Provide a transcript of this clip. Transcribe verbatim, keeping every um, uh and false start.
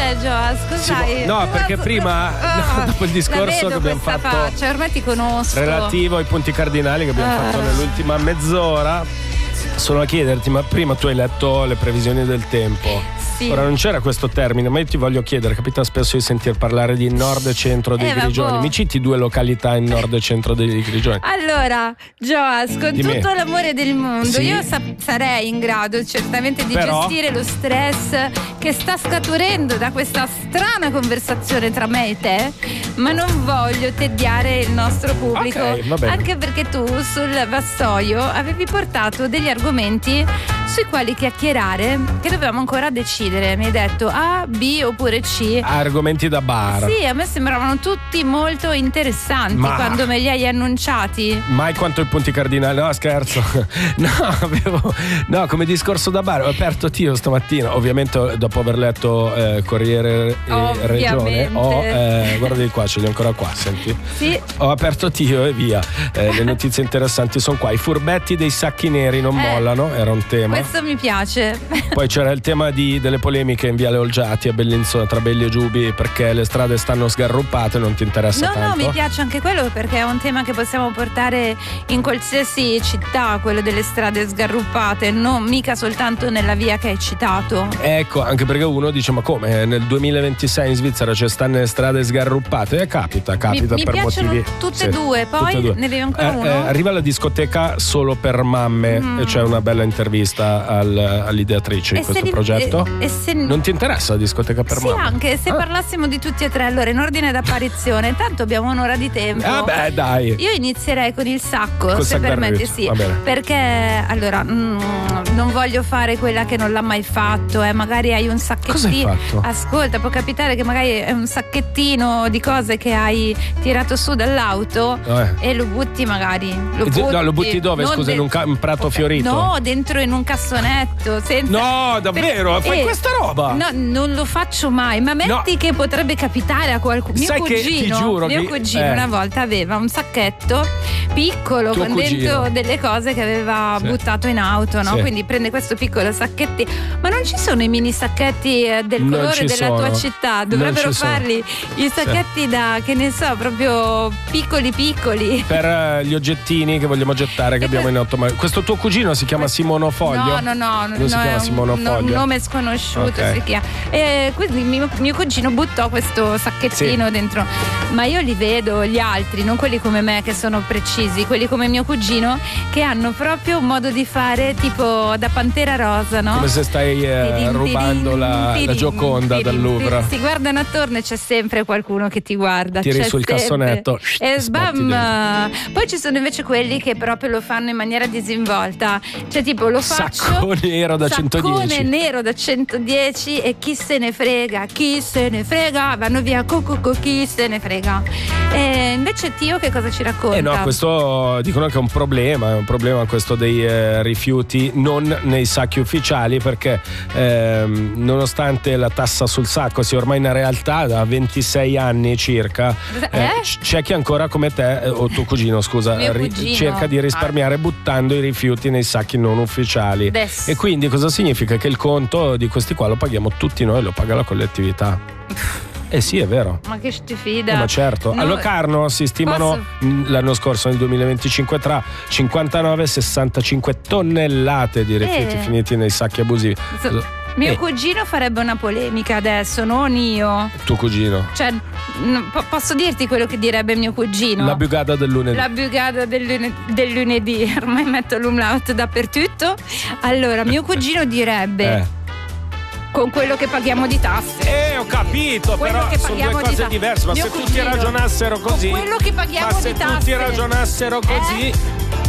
c'è, Gioa? Scusai. No, perché prima, oh, no, dopo il discorso che abbiamo fatto faccia, ormai ti conosco, relativo ai punti cardinali che abbiamo uh. fatto nell'ultima mezz'ora, sono a chiederti, ma prima tu hai letto le previsioni del tempo. Sì. Ora non c'era questo termine, ma io ti voglio chiedere, capita spesso di sentir parlare di nord e centro dei eh, Grigioni. vabbò. Mi citi due località in nord e centro dei Grigioni? Allora, Joas, con Dimmi. tutto l'amore del mondo, sì. io sa- sarei in grado certamente di Però... gestire lo stress che sta scaturendo da questa strana conversazione tra me e te, ma non voglio tediare il nostro pubblico. Okay, va bene. Anche perché tu sul vassoio avevi portato degli argomenti sui quali chiacchierare che dovevamo ancora decidere. Mi hai detto A, B oppure C. Argomenti da bar. Sì, a me sembravano tutti molto interessanti ma... quando me li hai annunciati. Mai quanto i punti cardinali? No, scherzo. No, avevo no, come discorso da bar. Ho aperto Tio stamattina, ovviamente dopo aver letto eh, Corriere e Regione. Ho eh, guarda di qua, ce li ho ancora qua, senti. Sì. Ho aperto Tio e via. Eh, le notizie interessanti sono qua. I furbetti dei sacchi neri non eh, mollano, era un tema. Questo mi piace. Poi c'era il tema di, delle polemiche in Viale Olgiati a Bellinzona tra Belli e Giubi perché le strade stanno sgarruppate, non ti interessa no, tanto? No, no, mi piace anche quello perché è un tema che possiamo portare in qualsiasi città, quello delle strade sgarruppate, non mica soltanto nella via che hai citato. Ecco, anche perché uno dice ma come nel duemilaventisei in Svizzera ci stanno le strade sgarruppate? Eh, capita, capita mi, per mi piacciono motivi tutte e sì, due, poi tutte e due. ne avevi ancora eh, uno? Eh, arriva la discoteca solo per mamme mm. e c'è una bella intervista al, all'ideatrice e di questo li, progetto. E, e se non ti interessa la discoteca per sì, mamme? Sì, anche se ah. parlassimo di tutti e tre, allora in ordine d'apparizione, tanto abbiamo un'ora di tempo. Ah beh, dai. Io inizierei con il sacco, Col se permetti, sì. Perché allora mm, non voglio fare quella che non l'ha mai fatto, eh. Magari hai un sacchettino. Cosa hai fatto? Ascolta, può capitare che magari è un sacchettino di cose che hai tirato su dall'auto eh. e lo butti magari. Lo butti, no, lo butti dove? non Scusa, de- in un, ca- un prato okay. fiorito? No, dentro in un cassonetto. Senza... No, davvero? Per... Fai eh, questa roba? No, non lo faccio mai. Ma metti no. che potrebbe capitare a qualcuno. Mio Sai cugino, che ti giuro mio che... cugino eh. una volta aveva un sacchetto piccolo Tuo con cugino. dentro delle cose che aveva sì. buttato in auto, no? Sì. Quindi prende questo piccolo sacchetti. Ma non ci sono i mini sacchetti del non colore della sono. tua città? Dovrebbero farli sono. i sacchetti sì. da, che ne so, proprio piccoli piccoli. Per uh, gli oggettini che vogliamo gettare che e abbiamo que- in automatico. Questo tuo cugino si chiama Simono Foglio? No, no, no. Non no, si chiama Simono Foglio. Un nome sconosciuto okay. si chiama. E quindi mio, mio cugino buttò questo sacchettino sì. dentro. Ma io li vedo gli altri, non quelli come me che sono precisi, quelli come mio cugino che hanno proprio un modo di fare tipo da Pantera Rosa, no? Come se stai eh, tidin, rubando tidin, la, tidin, la Gioconda tidin, dal Louvre. Si guardano attorno e c'è sempre qualcuno che ti guarda. Tiri c'è sul sempre. cassonetto E sbam! Poi ci sono invece quelli che proprio lo fanno in maniera disinvolta. Cioè tipo lo faccio Sacco nero da centodieci. Saccone nero da centodieci e chi se ne frega, chi se ne frega, vanno via cucucu, chi se ne frega. E invece Tio che cosa ci racconta? Eh no, questo dicono che è un problema, è un problema questo dei eh, rifiuti non nei sacchi ufficiali perché ehm, nonostante la tassa sul sacco sia ormai una realtà da ventisei anni circa, eh? Eh, c'è chi ancora come te eh, o tuo cugino scusa ri- cerca di risparmiare ah. buttando i rifiuti nei sacchi non ufficiali. Adesso. E quindi cosa significa? Che il conto di questi qua lo paghiamo tutti noi, lo paga la collettività. Eh sì, è vero. Ma che stupida. Eh, ma certo. No, a Locarno si stimano posso... l'anno scorso, nel duemilaventicinque, tra cinquantanove e sessantacinque tonnellate di rifiuti eh. finiti nei sacchi abusivi. So... Mio eh. cugino farebbe una polemica adesso, non io. Tuo cugino? Cioè, n- po- posso dirti quello che direbbe mio cugino? La bugada del lunedì. La bugada del, lune- del lunedì. Ormai metto l'umlaut dappertutto. Allora, mio cugino direbbe... Eh. Con quello che paghiamo di tasse. Eh, ho capito, quello però sono due cose ta- diverse. Ma se cugino, tutti ragionassero così. Con quello che paghiamo ma di se tasse. tutti ragionassero così. Eh?